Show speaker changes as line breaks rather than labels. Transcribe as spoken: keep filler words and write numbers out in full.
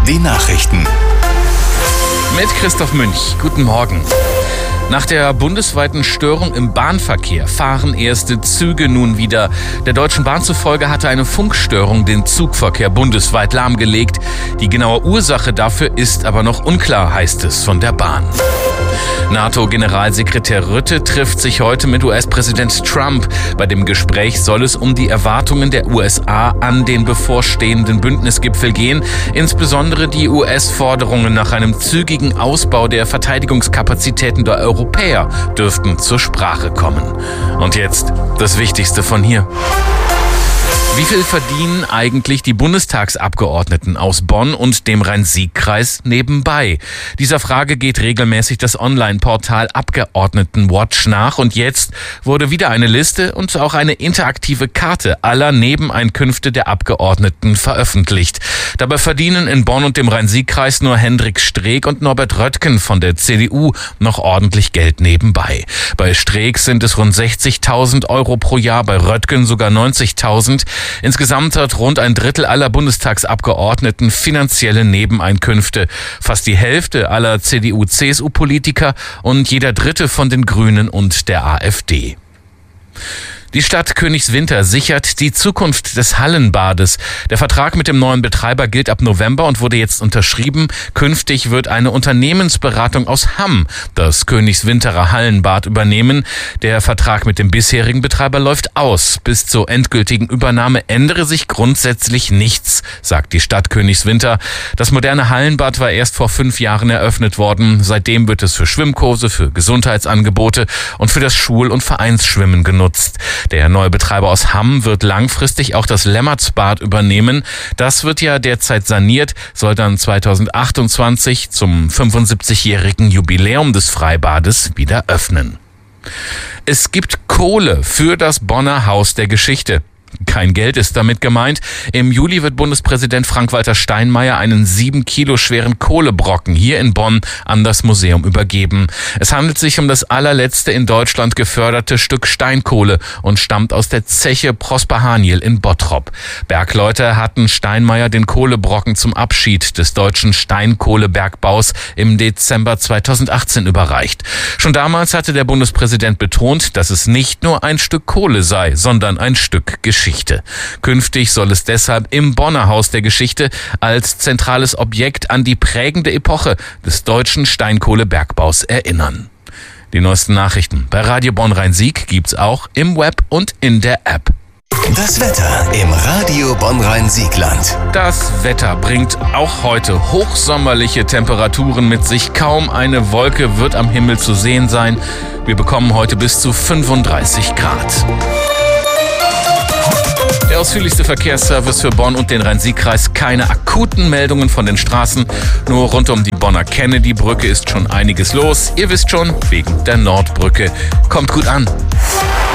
die Nachrichten.
Mit Christoph Münch. Guten Morgen. Nach der bundesweiten Störung im Bahnverkehr fahren erste Züge nun wieder. Der Deutschen Bahn zufolge hatte eine Funkstörung den Zugverkehr bundesweit lahmgelegt. Die genaue Ursache dafür ist aber noch unklar, heißt es von der Bahn. NATO-Generalsekretär Rutte trifft sich heute mit U S-Präsident Trump. Bei dem Gespräch soll es um die Erwartungen der U S A an den bevorstehenden Bündnisgipfel gehen. Insbesondere die U S-Forderungen nach einem zügigen Ausbau der Verteidigungskapazitäten der Europäer dürften zur Sprache kommen. Und jetzt das Wichtigste von hier. Wie viel verdienen eigentlich die Bundestagsabgeordneten aus Bonn und dem Rhein-Sieg-Kreis nebenbei? Dieser Frage geht regelmäßig das Online-Portal Abgeordnetenwatch nach und jetzt wurde wieder eine Liste und auch eine interaktive Karte aller Nebeneinkünfte der Abgeordneten veröffentlicht. Dabei verdienen in Bonn und dem Rhein-Sieg-Kreis nur Hendrik Streeck und Norbert Röttgen von der C D U noch ordentlich Geld nebenbei. Bei Streeck sind es rund sechzigtausend Euro pro Jahr, bei Röttgen sogar neunzigtausend. Insgesamt hat rund ein Drittel aller Bundestagsabgeordneten finanzielle Nebeneinkünfte. Fast die Hälfte aller C D U-C S U-Politiker und jeder Dritte von den Grünen und der AfD. Die Stadt Königswinter sichert die Zukunft des Hallenbades. Der Vertrag mit dem neuen Betreiber gilt ab November und wurde jetzt unterschrieben. Künftig wird eine Unternehmensberatung aus Hamm das Königswinterer Hallenbad übernehmen. Der Vertrag mit dem bisherigen Betreiber läuft aus. Bis zur endgültigen Übernahme ändere sich grundsätzlich nichts, sagt die Stadt Königswinter. Das moderne Hallenbad war erst vor fünf Jahren eröffnet worden. Seitdem wird es für Schwimmkurse, für Gesundheitsangebote und für das Schul- und Vereinsschwimmen genutzt. Der neue Betreiber aus Hamm wird langfristig auch das Lemmertsbad übernehmen. Das wird ja derzeit saniert, soll dann zweitausendachtundzwanzig zum fünfundsiebzigjährigen Jubiläum des Freibades wieder öffnen. Es gibt Kohle für das Bonner Haus der Geschichte. Kein Geld ist damit gemeint. Im Juli wird Bundespräsident Frank-Walter Steinmeier einen sieben Kilo schweren Kohlebrocken hier in Bonn an das Museum übergeben. Es handelt sich um das allerletzte in Deutschland geförderte Stück Steinkohle und stammt aus der Zeche Prosper Haniel in Bottrop. Bergleute hatten Steinmeier den Kohlebrocken zum Abschied des deutschen Steinkohlebergbaus im Dezember zweitausendachtzehn überreicht. Schon damals hatte der Bundespräsident betont, dass es nicht nur ein Stück Kohle sei, sondern ein Stück Geschichte. Künftig soll es deshalb im Bonner Haus der Geschichte als zentrales Objekt an die prägende Epoche des deutschen Steinkohlebergbaus erinnern. Die neuesten Nachrichten bei Radio Bonn Rhein-Sieg gibt's auch im Web und in der App.
Das Wetter im Radio Bonn Rhein-Sieg-Land.
Das Wetter bringt auch heute hochsommerliche Temperaturen mit sich. Kaum eine Wolke wird am Himmel zu sehen sein. Wir bekommen heute bis zu fünfunddreißig Grad. Der ausführlichste Verkehrsservice für Bonn und den Rhein-Sieg-Kreis. Keine akuten Meldungen von den Straßen. Nur rund um die Bonner Kennedy-Brücke ist schon einiges los. Ihr wisst schon, wegen der Nordbrücke. Kommt gut an.